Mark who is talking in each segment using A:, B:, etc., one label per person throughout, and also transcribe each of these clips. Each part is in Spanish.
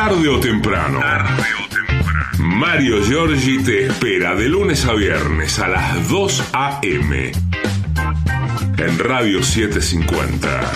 A: Tarde o temprano. Mario Giorgi te espera de lunes a viernes a las 2 a.m. en Radio 750.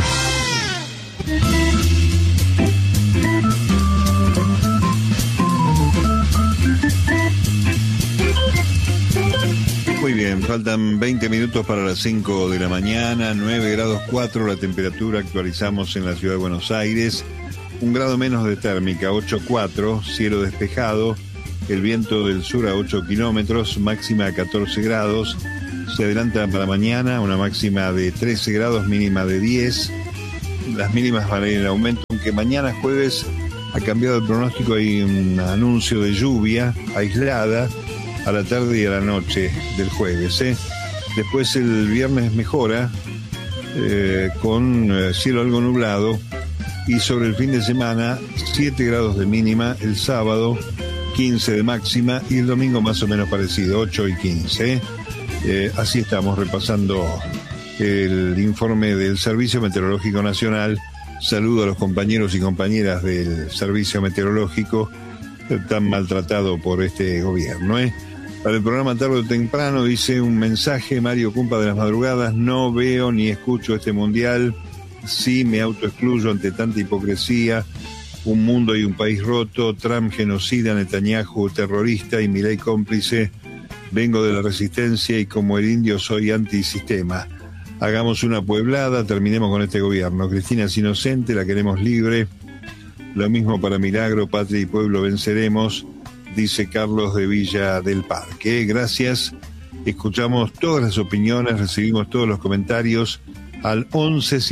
B: Muy bien, faltan 20 minutos para las 5 de la mañana, 9 grados 4 la temperatura, actualizamos en la ciudad de Buenos Aires, 1 grado menos de térmica, 8,4, cielo despejado, el viento del sur a 8 kilómetros, máxima a 14 grados, se adelanta para mañana una máxima de 13 grados, mínima de 10, las mínimas van a ir en aumento, aunque mañana jueves ha cambiado el pronóstico, hay un anuncio de lluvia aislada, a la tarde y a la noche del jueves. Después el viernes mejora con cielo algo nublado y sobre el fin de semana 7 grados de mínima, el sábado 15 de máxima y el domingo más o menos parecido, 8 y 15. Así estamos repasando el informe del Servicio Meteorológico Nacional. Saludo a los compañeros y compañeras del Servicio Meteorológico tan maltratado por este gobierno. Para el programa Tarde o Temprano dice un mensaje, Mario Cumpa de las Madrugadas: no veo ni escucho este mundial, sí me autoexcluyo ante tanta hipocresía, un mundo y un país roto, Trump genocida, Netanyahu terrorista y Milei cómplice, vengo de la resistencia y como el indio soy antisistema. Hagamos una pueblada, terminemos con este gobierno. Cristina es inocente, la queremos libre. Lo mismo para Milagro, Patria y Pueblo venceremos, dice Carlos de Villa del Parque. Gracias. Escuchamos todas las opiniones, recibimos todos los comentarios al 11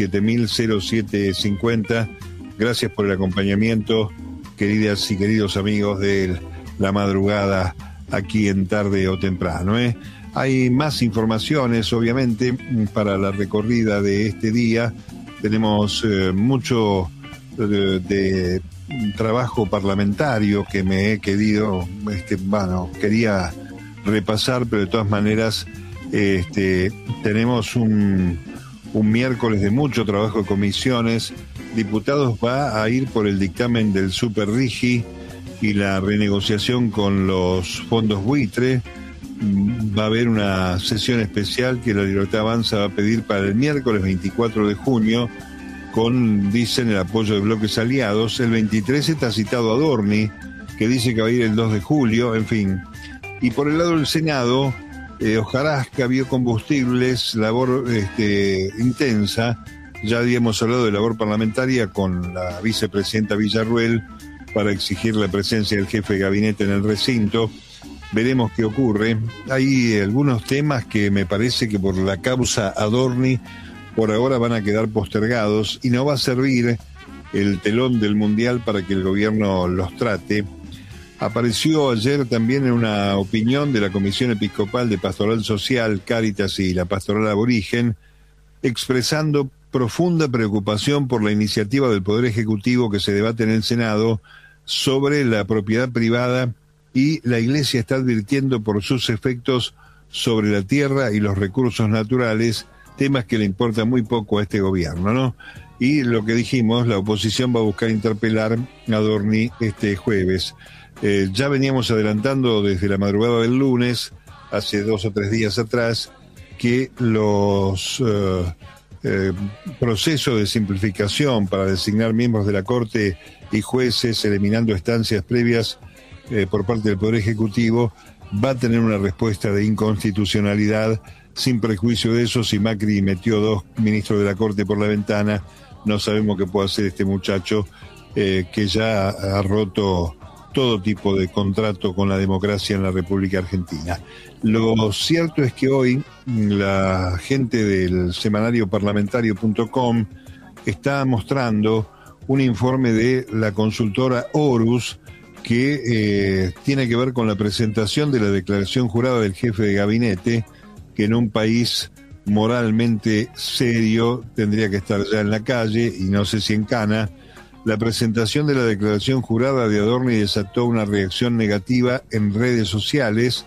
B: 7000 Gracias por el acompañamiento, queridas y queridos amigos de la madrugada aquí en Tarde o Temprano. Hay más informaciones, obviamente, para la recorrida de este día. Tenemos mucho de trabajo parlamentario que me he querido, quería repasar, pero de todas maneras tenemos un miércoles de mucho trabajo de comisiones. Diputados va a ir por el dictamen del Super Rigi y la renegociación con los fondos buitre. Va a haber una sesión especial que la Libertad Avanza va a pedir para el miércoles 24 de junio, con, dicen, el apoyo de bloques aliados. El 23 está citado Adorni, que dice que va a ir el 2 de julio, en fin. Y por el lado del Senado, hojarasca, biocombustibles, labor intensa. Ya habíamos hablado de labor parlamentaria con la vicepresidenta Villarruel para exigir la presencia del jefe de gabinete en el recinto. Veremos qué ocurre. Hay algunos temas que me parece que por la causa Adorni por ahora van a quedar postergados y no va a servir el telón del Mundial para que el gobierno los trate. Apareció ayer también en una opinión de la Comisión Episcopal de Pastoral Social, Cáritas y la Pastoral Aborigen, expresando profunda preocupación por la iniciativa del Poder Ejecutivo que se debate en el Senado sobre la propiedad privada, y la Iglesia está advirtiendo por sus efectos sobre la tierra y los recursos naturales, temas que le importan muy poco a este gobierno, ¿no? Y lo que dijimos, la oposición va a buscar interpelar a Adorni este jueves. Ya veníamos adelantando desde la madrugada del lunes, hace 2 o 3 días atrás, que los procesos de simplificación para designar miembros de la Corte y jueces, eliminando estancias previas por parte del Poder Ejecutivo, va a tener una respuesta de inconstitucionalidad. Sin prejuicio de eso, si Macri metió 2 ministros de la Corte por la ventana, no sabemos qué puede hacer este muchacho que ya ha roto todo tipo de contrato con la democracia en la República Argentina. Lo cierto es que hoy la gente del semanario parlamentario.com está mostrando un informe de la consultora Horus que tiene que ver con la presentación de la declaración jurada del jefe de gabinete, que en un país moralmente serio tendría que estar ya en la calle y no sé si en cana. La presentación de la declaración jurada de Adorni desató una reacción negativa en redes sociales.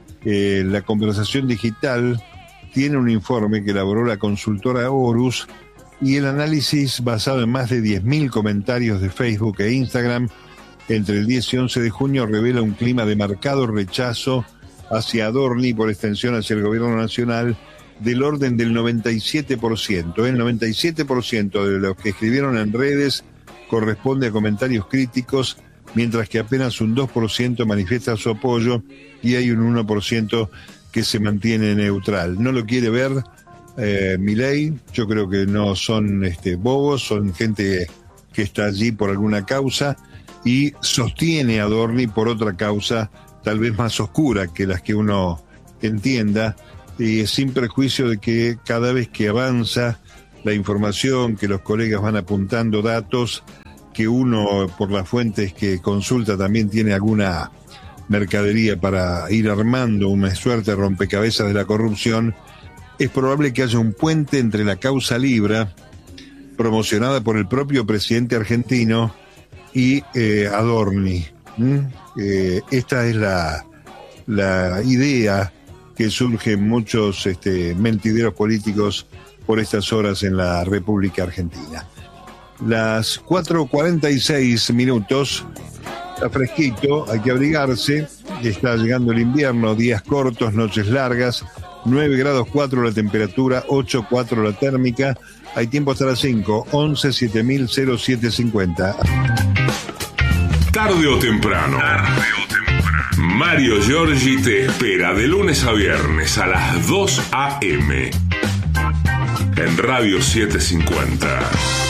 B: La conversación digital tiene un informe que elaboró la consultora Horus y el análisis, basado en más de 10.000 comentarios de Facebook e Instagram, entre el 10 y 11 de junio revela un clima de marcado rechazo hacia Adorni y por extensión hacia el gobierno nacional del orden del 97%. El 97% de los que escribieron en redes corresponde a comentarios críticos, mientras que apenas un 2% manifiesta su apoyo y hay un 1% que se mantiene neutral. No lo quiere ver Milei. Yo creo que no son bobos, son gente que está allí por alguna causa y sostiene a Adorni por otra causa tal vez más oscura que las que uno entienda, y sin prejuicio de que cada vez que avanza la información, que los colegas van apuntando datos, que uno por las fuentes que consulta también tiene alguna mercadería para ir armando una suerte de rompecabezas de la corrupción, es probable que haya un puente entre la causa Libra, promocionada por el propio presidente argentino, y Adorni. Esta es la idea que surge en muchos mentideros políticos por estas horas en la República Argentina. Las 4:46, está fresquito, hay que abrigarse, está llegando el invierno, días cortos, noches largas, 9 grados 4 la temperatura, 8,4 la térmica, hay tiempo hasta las 5, 11 7000-0750.
A: Tarde o temprano. Mario Giorgi te espera de lunes a viernes a las 2 a.m. en Radio 750.